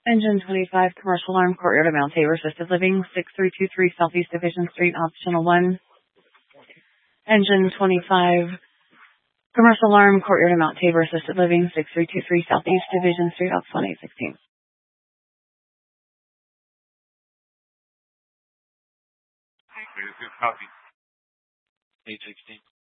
Engine 25, Commercial Alarm, Courtyard of Mount Tabor, Assisted Living, 6323 Southeast Division Street, Optional 1. Engine 25, Commercial Alarm, Courtyard of Mount Tabor, Assisted Living, 6323 Southeast Division Street, Ops 1816. Copy. 816.